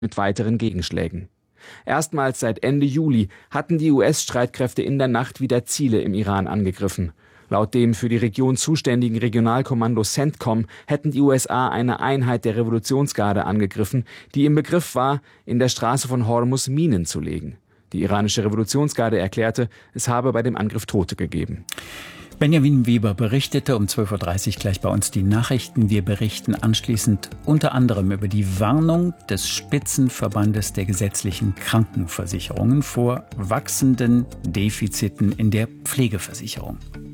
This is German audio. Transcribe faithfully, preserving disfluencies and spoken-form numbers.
mit weiteren Gegenschlägen. Erstmals seit Ende Juli hatten die U S-Streitkräfte in der Nacht wieder Ziele im Iran angegriffen. Laut dem für die Region zuständigen Regionalkommando CENTCOM hätten die U S A eine Einheit der Revolutionsgarde angegriffen, die im Begriff war, in der Straße von Hormuz Minen zu legen. Die iranische Revolutionsgarde erklärte, es habe bei dem Angriff Tote gegeben. Benjamin Weber berichtete um zwölf Uhr dreißig gleich bei uns die Nachrichten. Wir berichten anschließend unter anderem über die Warnung des Spitzenverbandes der gesetzlichen Krankenversicherungen vor wachsenden Defiziten in der Pflegeversicherung.